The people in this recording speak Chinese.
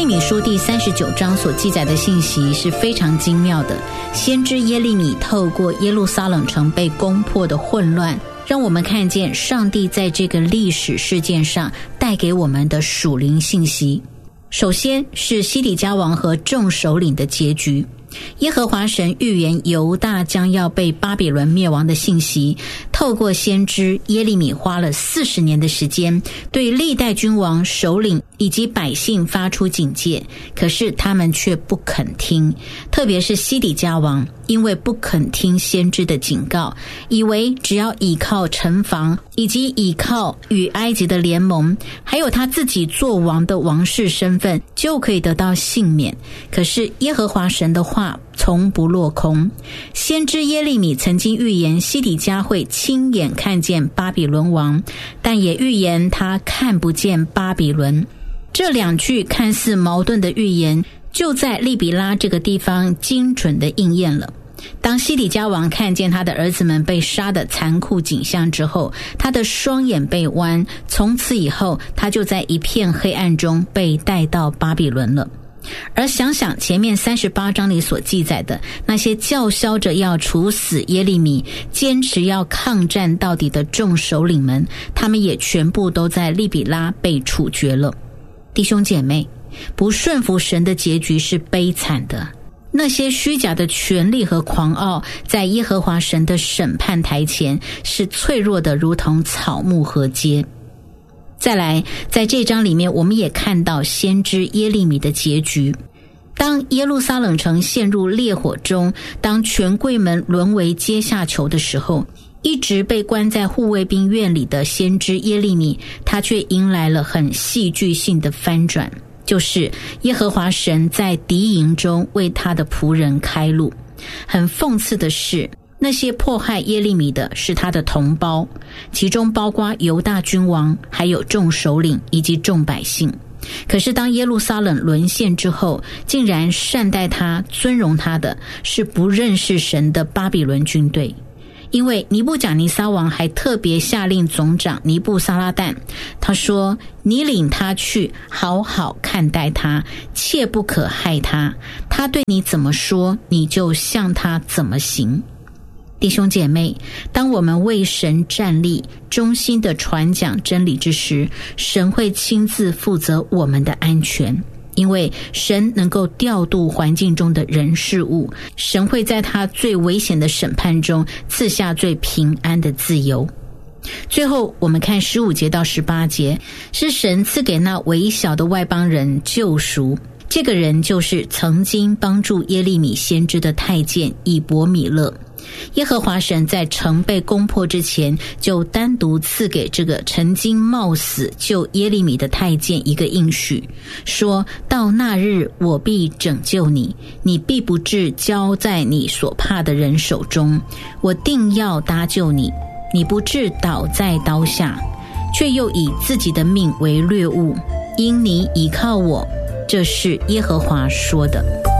利米书第39章所记载的信息是非常精妙的。先知耶利米透过耶路撒冷城被攻破的混乱，让我们看见上帝在这个历史事件上带给我们的属灵信息。首先是西底家王和众首领的结局。耶和华神预言犹大将要被巴比伦灭亡的信息，透过先知耶利米花了40年的时间，对历代君王、首领以及百姓发出警戒，可是他们却不肯听，特别是西底家王，因为不肯听先知的警告，以为只要依靠城防，以及依靠与埃及的联盟，还有他自己做王的王室身份，就可以得到幸免。可是耶和华神的话从不落空。先知耶利米曾经预言西底家会亲眼看见巴比伦王，但也预言他看不见巴比伦。这两句看似矛盾的预言，就在利比拉这个地方精准的应验了。当西底家王看见他的儿子们被杀的残酷景象之后，他的双眼被剜，从此以后他就在一片黑暗中被带到巴比伦了。而想想前面38章里所记载的那些叫嚣着要处死耶利米、坚持要抗战到底的众首领们，他们也全部都在利比拉被处决了。弟兄姐妹，不顺服神的结局是悲惨的。那些虚假的权力和狂傲，在耶和华神的审判台前是脆弱的，如同草木禾秸。再来，在这章里面我们也看到先知耶利米的结局。当耶路撒冷城陷入烈火中，当权贵们沦为阶下囚的时候，一直被关在护卫兵院里的先知耶利米，他却迎来了很戏剧性的翻转，就是耶和华神在敌营中为他的仆人开路。很讽刺的是，那些迫害耶利米的是他的同胞，其中包括犹大君王，还有众首领以及众百姓。可是当耶路撒冷沦陷之后，竟然善待他、尊荣他的是不认识神的巴比伦军队。因为尼布甲尼撒王还特别下令总长尼布撒拉旦，他说：你领他去，好好看待他，切不可害他，他对你怎么说，你就向他怎么行。弟兄姐妹，当我们为神站立，忠心的传讲真理之时，神会亲自负责我们的安全。因为神能够调度环境中的人事物，神会在他最危险的审判中赐下最平安的自由。最后我们看15节到18节，是神赐给那微小的外邦人救赎。这个人就是曾经帮助耶利米先知的太监以伯米勒。耶和华神在城被攻破之前，就单独赐给这个曾经冒死救耶利米的太监一个应许，说到那日我必拯救你，你必不至交在你所怕的人手中，我定要搭救你，你不至倒在刀下，却又以自己的命为掠物，因你倚靠我，这是耶和华说的。